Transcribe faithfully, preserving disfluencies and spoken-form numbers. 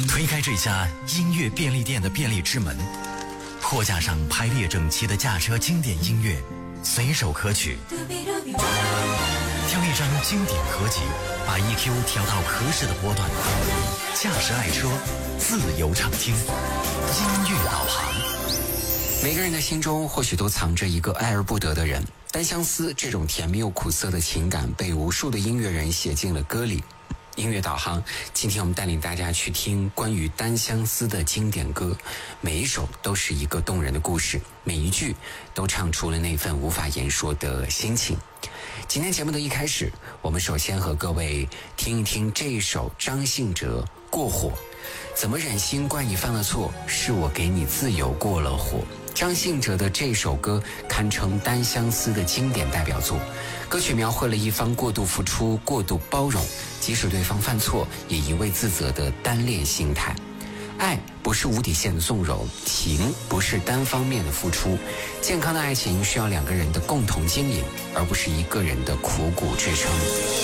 推开这家音乐便利店的便利之门，货架上排列整齐的驾车经典音乐，随手可取。挑一张经典合集，把 E Q 调到合适的波段，驾驶爱车，自由畅听，音乐导航。 每个人的心中或许都藏着一个爱而不得的人，单相思这种甜蜜又苦涩的情感被无数的音乐人写进了歌里。音乐导航，今天我们带领大家去听关于单相思的经典歌，每一首都是一个动人的故事，每一句都唱出了那份无法言说的心情。今天节目的一开始，我们首先和各位听一听这一首张信哲《过火》。怎么忍心怪你犯了错，是我给你自由过了火。张信哲的这首歌堪称单相思的经典代表作，歌曲描绘了一方过度付出、过度包容，即使对方犯错也一味自责的单恋心态。爱不是无底线的纵容，情不是单方面的付出，健康的爱情需要两个人的共同经营，而不是一个人的苦苦支撑。